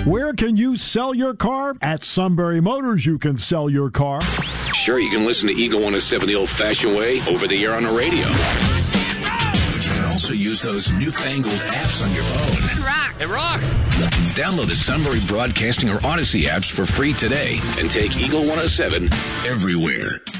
Where can you sell your car? At Sunbury Motors, you can sell your car. Sure, you can listen to Eagle 107 the old-fashioned way, over the air on the radio. But you can also use those newfangled apps on your phone. It rocks. Download the Sunbury Broadcasting or Odyssey apps for free today and take Eagle 107 everywhere.